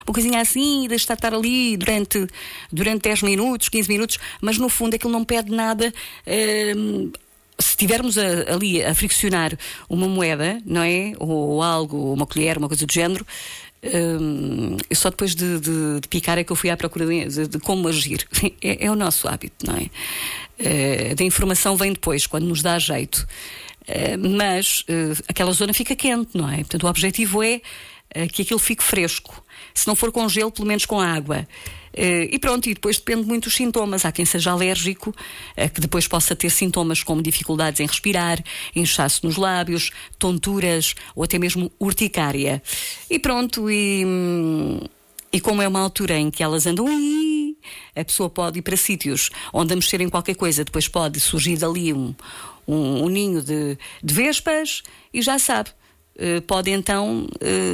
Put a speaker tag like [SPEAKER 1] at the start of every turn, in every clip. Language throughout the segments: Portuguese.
[SPEAKER 1] uma coisinha assim, e deixa estar ali durante 10 minutos, 15 minutos, mas no fundo aquilo não pede nada. Se estivermos ali a friccionar uma moeda, não é? Ou algo, uma colher, uma coisa do género, só depois de picar é que eu fui à procura de como agir. É o nosso hábito, não é? Da informação vem depois, quando nos dá jeito. Mas aquela zona fica quente, não é? Portanto, o objetivo é que aquilo fique fresco. Se não for com gelo, pelo menos com água. E pronto, e depois depende muito dos sintomas. Há quem seja alérgico, que depois possa ter sintomas como dificuldades em respirar, inchaço nos lábios, tonturas ou até mesmo urticária. E pronto, e como é uma altura em que elas andam, a pessoa pode ir para sítios onde a mexer em qualquer coisa, depois pode surgir dali um ninho de vespas, e já sabe, pode então,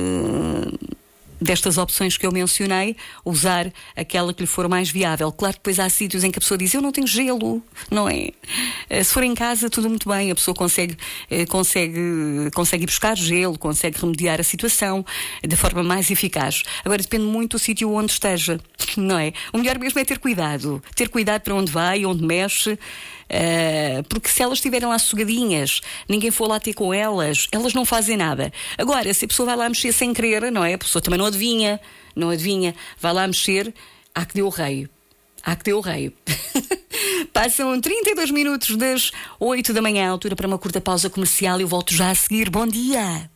[SPEAKER 1] destas opções que eu mencionei, usar aquela que lhe for mais viável. Claro que depois há sítios em que a pessoa diz: eu não tenho gelo, não é? Se for em casa, tudo muito bem, a pessoa consegue ir buscar gelo, consegue remediar a situação de forma mais eficaz. Agora depende muito do sítio onde esteja, não é? O melhor mesmo é ter cuidado para onde vai, onde mexe. Porque se elas estiverem lá sossegadinhas, ninguém for lá ter com elas, elas não fazem nada. Agora, se a pessoa vai lá mexer sem querer, não é? A pessoa também não adivinha, vai lá mexer, há que deu o rei. Passam 32 minutos das 8 da manhã, altura para uma curta pausa comercial. Eu volto já a seguir. Bom dia!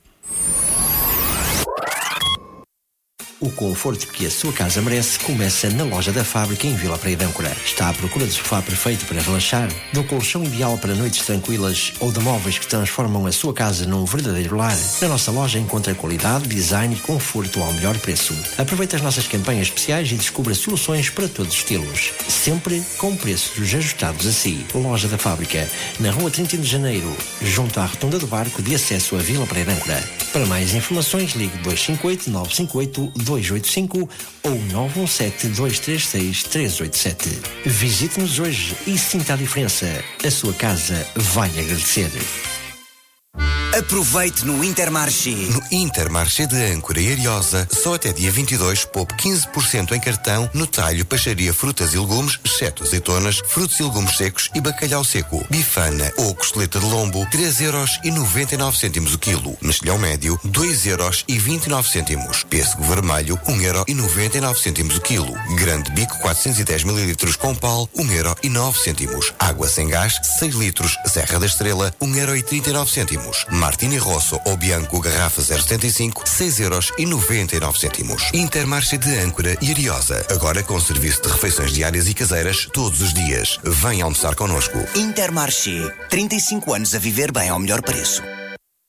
[SPEAKER 2] O conforto que a sua casa merece começa na loja da Fábrica em Vila Praia de Âncora. Está à procura do sofá perfeito para relaxar, do colchão ideal para noites tranquilas ou de móveis que transformam a sua casa num verdadeiro lar? Na nossa loja encontra qualidade, design e conforto ao melhor preço. Aproveite as nossas campanhas especiais e descubra soluções para todos os estilos. Sempre com preços ajustados a si. Loja da Fábrica, na Rua 31 de Janeiro, junto à Rotunda do Barco de acesso a Vila Praia de Âncora. Para mais informações, ligue 258-958-285 ou 917-236-387. Visite-nos hoje e sinta a diferença. A sua casa vai agradecer.
[SPEAKER 3] Aproveite no Intermarché.
[SPEAKER 4] No Intermarché de Âncora e Ariosa, só até dia 22, poupe 15% em cartão no talho, peixaria, frutas e legumes, exceto azeitonas, frutos e legumes secos e bacalhau seco. Bifana ou costeleta de lombo, 3,99€ o quilo. Mexilhão médio, 2,29€. Pêssego vermelho, 1,99€ o quilo. Grande bico, 410 ml com pal, 1,09€. Água sem gás, 6 litros. Serra da Estrela, 1,39€. Martini Rosso ou Bianco, garrafa 0,75, 6,99€. Intermarché de Âncora e Ariosa, agora com serviço de refeições diárias e caseiras todos os dias. Venha almoçar connosco.
[SPEAKER 3] Intermarché, 35 anos a viver bem ao melhor preço.